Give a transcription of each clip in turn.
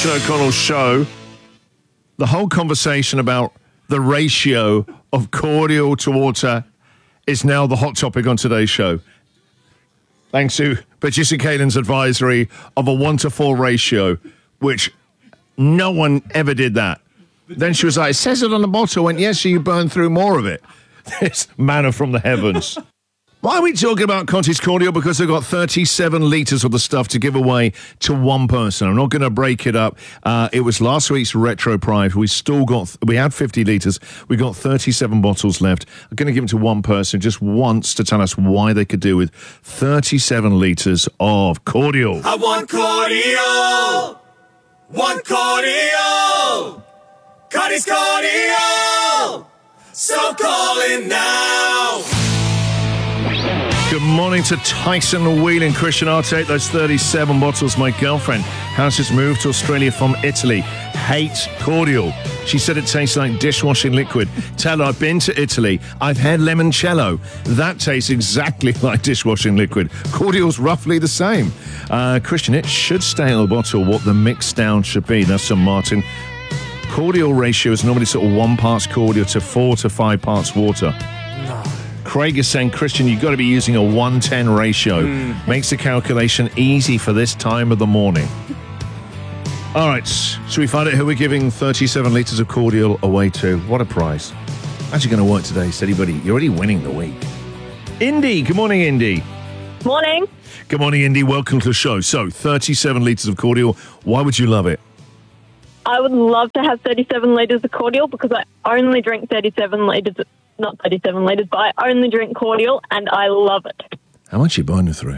Christian O'Connell show, the whole conversation about the ratio of cordial to water is now the hot topic on today's show. Thanks to producer Caitlin's advisory of a 1-to-4 ratio, which no one ever did that. Then she was like, it says it on the bottle. I went, yes, so you burn through more of it. This manna from the heavens. Why are we talking about Conti's Cordial? Because they've got 37 litres of the stuff to give away to one person. I'm not going to break it up. It was last week's Retro Pride. We had 50 litres. We got 37 bottles left. I'm going to give them to one person just once to tell us why they could do with 37 litres of cordial. I want cordial. Want cordial. Conti's Cordial. So call in now. Good morning to Tyson Whelan. Christian, I'll take those 37 bottles. My girlfriend has just moved to Australia from Italy. Hates cordial. She said it tastes like dishwashing liquid. Tell her I've been to Italy. I've had limoncello. That tastes exactly like dishwashing liquid. Cordial's roughly the same. Christian, it should stay on the bottle what the mix down should be. That's from Martin. Cordial ratio is normally sort of 1 part cordial to 4 to 5 parts water. Craig is saying, Christian, you've got to be using a 1:10 ratio. Makes the calculation easy for this time of the morning. All right, should we find out who we're giving 37 litres of cordial away to? What a prize. How's it going to work today, steady buddy? You're already winning the week. Indy, good morning, Indy. Morning. Good morning, Indy. Welcome to the show. So, 37 litres of cordial. Why would you love it? I would love to have 37 litres of cordial because I only drink 37 litres. Not 37 litres, but I only drink cordial and I love it. How much are you burning through?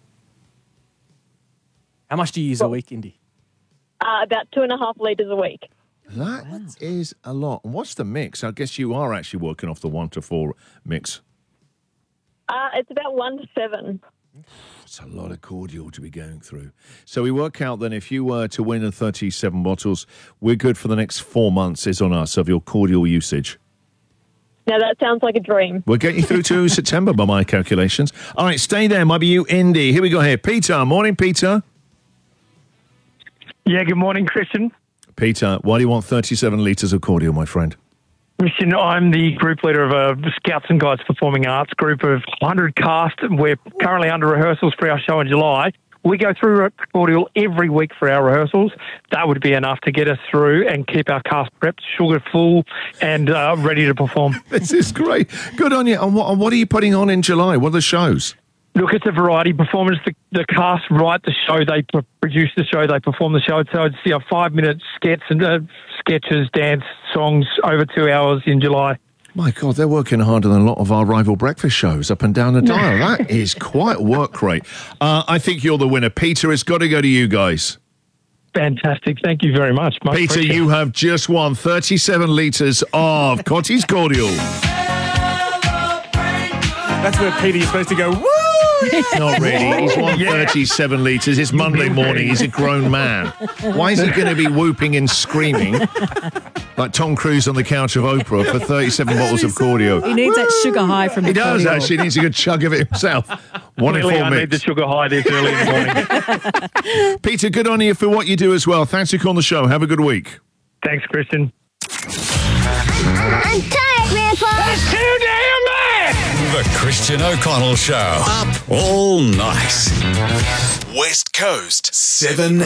How much do you use a week, Indy? About 2.5 litres a week. That is a lot. And what's the mix? I guess you are actually working off the 1-to-4 mix. It's about 1 to 7. It's a lot of cordial to be going through. So we work out then if you were to win the 37 bottles, we're good for the next 4 months is on us of your cordial usage. Now that sounds like a dream. We'll get you through to September by my calculations. All right, stay there. Might be you, Indy. Here we go here. Peter. Morning, Peter. Yeah, good morning, Christian. Peter, why do you want 37 litres of cordial, my friend? Christian, I'm the group leader of a Scouts and Guides Performing Arts group of 100 cast. We're currently under rehearsals for our show in July. We go through cordial every week for our rehearsals. That would be enough to get us through and keep our cast prepped, sugar full, and ready to perform. This is great. Good on you. And what are you putting on in July? What are the shows? Look, it's a variety performance. The cast write the show, they produce the show, they perform the show. So it's 5-minute sketches, dance, songs, over 2 hours in July. My God, they're working harder than a lot of our rival breakfast shows up and down the dial. That is quite work rate. I think you're the winner. Peter, it's got to go to you guys. Fantastic. Thank you very much. Peter, you have just won 37 litres of Conti's Cordial. That's where, Peter, you're supposed to go, woo! Not really. He's won 37 litres. It's Monday morning. He's a grown man. Why is he going to be whooping and screaming like Tom Cruise on the couch of Oprah for 37 bottles of cordial? He needs that sugar high from the He does, cordial. actually. He needs a good chug of it himself. Clearly, I need the sugar high this early in the morning. Peter, good on you for what you do as well. Thanks for calling the show. Have a good week. Thanks, Christian. I'm tired, Grandpa. That's too damn bad. The Christian O'Connell Show. Up all night. West Coast 7